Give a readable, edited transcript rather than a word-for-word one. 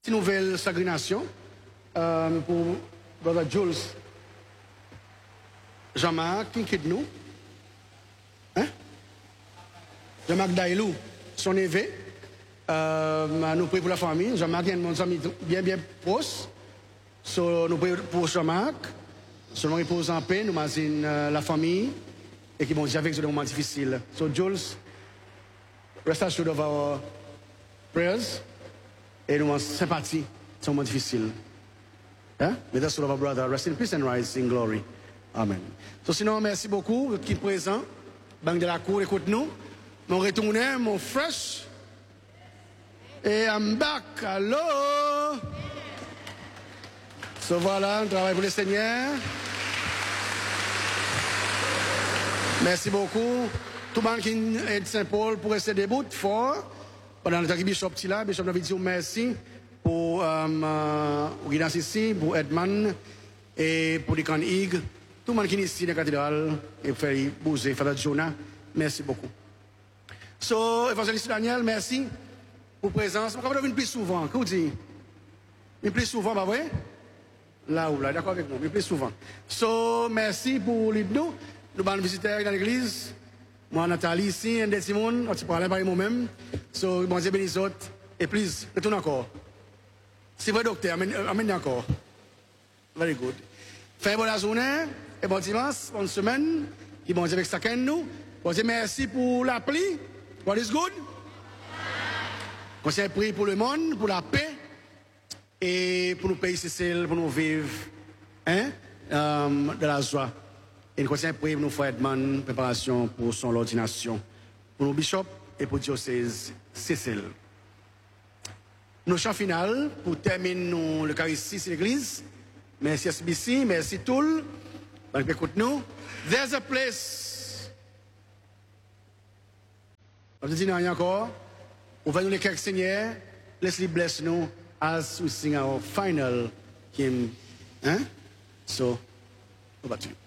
Une nouvelle sagrination pour Brother Jules. Jean-Marc, qui quitte nous? Hein? Jean-Marc Dailou, son neveu. Nous prions pour la famille. Jean-Marc est mon ami bien proche. Nous prions pour Jean-Marc. Seulement repose en paix, nous imaginons la famille et qui vont dire avec des moments difficiles. So Jules, rest assured of our prayers et nous avons sympathie sur moments difficiles. Let us soul of our brother rest in peace and rise in glory. Amen. So sinon, merci beaucoup qui est présent. Banque de la cour, écoute-nous. Nous retournons, mon fresh. Et I'm back. Allô? So voilà, on travaille pour le Seigneur. Merci beaucoup. Tout le monde qui est de Saint-Paul pour rester debout, fort. Pendant le temps que Bishop est là, Bishop nous dit merci pour guidance ici, pour Edmond et pour Deacon Hig. Tout le monde qui est ici dans la cathédrale et pour faire bouger, Frère Jonah. Merci beaucoup. So, Évangéliste Daniel, merci pour la présence. On va venir plus souvent. Qu'est-ce que vous dites? Plus souvent, pas vrai? Là ou là, d'accord avec nous, mais plus souvent. So, merci pour l'hymne. Nous allons visiter dans l'église. Moi, Nathalie, ici, un des Simon, tu parles par moi-même. So, bon Dieu bénisse autres. Et please, retourne encore. C'est vrai, docteur, amène encore. Very good. Faites bonne journée, et bon dimanche, bonne semaine. Et bon Dieu avec chacun de nous. Bon Dieu, merci pour la pluie. What is good? Conseil prie pour le monde, pour la paix. Et pour nous payer Cécile, pour nous vivre de la joie. Et nous continuons à prier pour nous faire Edmond, préparation pour son ordination, pour nos bishops et pour diocèse Cécile. Nos chants finaux, pour terminer le Eucharistie ici l'église. Merci SBC, merci Toul. Écoute-nous. There's a place. On ne dit rien encore. On va nous les quelques Seigneur. Laisse-les bless nous as we sing our final hymn. So, over to you.